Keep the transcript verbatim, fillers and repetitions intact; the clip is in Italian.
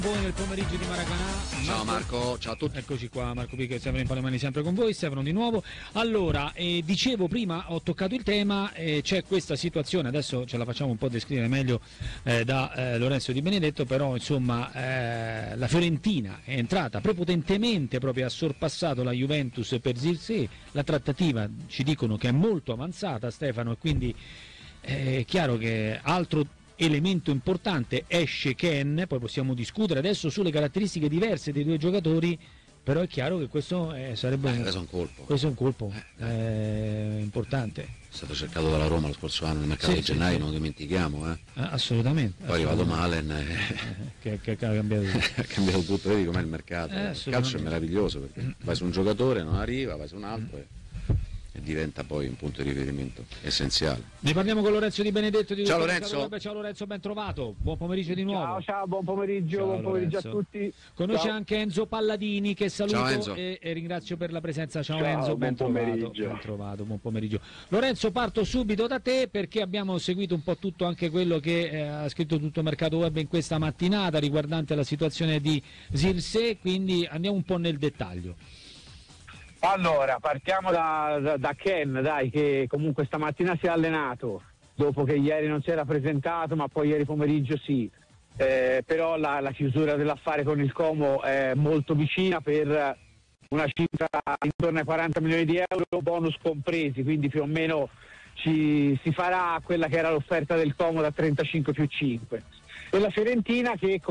Voi nel pomeriggio di Maracanã. Ciao Marco, ciao a tutti. Eccoci qua, Marco Picca e Stefano Palemani sempre con voi. Stefano di nuovo. Allora, eh, dicevo prima, ho toccato il tema, eh, c'è questa situazione, adesso ce la facciamo un po' descrivere meglio eh, da eh, Lorenzo Di Benedetto, però insomma eh, la Fiorentina è entrata prepotentemente, proprio ha sorpassato la Juventus per Zirkzee, la trattativa ci dicono che è molto avanzata, Stefano, e quindi eh, è chiaro che altro elemento importante esce Ken, poi possiamo discutere adesso sulle caratteristiche diverse dei due giocatori, però è chiaro che questo eh, sarebbe eh, questo è un colpo, questo è un colpo eh, eh, importante. È stato cercato dalla Roma lo scorso anno nel mercato Sì, di gennaio, sì, non dimentichiamo, eh. Ah, assolutamente. Poi è arrivato assolutamente. Malen eh, che, che, che ha cambiato tutto. ha cambiato tutto, vedi com'è il mercato. Eh, il calcio è meraviglioso perché vai su un giocatore, non arriva, vai su un altro e, e diventa poi un punto di riferimento essenziale. Ne parliamo con Lorenzo Di Benedetto di Ciao Lorenzo. Ciao Lorenzo, ben trovato, buon pomeriggio di nuovo. Ciao, ciao, buon pomeriggio, Ciao, buon pomeriggio Lorenzo. a tutti. Con noi Ciao. c'è anche Enzo Palladini che saluto Ciao, Enzo. e, e ringrazio per la presenza. Ciao, Ciao, Enzo, ben buon trovato, pomeriggio. ben trovato, buon pomeriggio. Lorenzo, parto subito da te perché abbiamo seguito un po' tutto anche quello che eh, ha scritto tutto Mercato Web in questa mattinata riguardante la situazione di Zirkzee, quindi andiamo un po' nel dettaglio. Allora, partiamo da, da, da Ken, dai, che comunque stamattina si è allenato, dopo che ieri non si era presentato, ma poi ieri pomeriggio sì. Eh, però la, la chiusura dell'affare con il Como è molto vicina per una cifra intorno ai quaranta milioni di euro, bonus compresi, quindi più o meno ci, si farà quella che era l'offerta del Como da trentacinque più cinque. E la Fiorentina che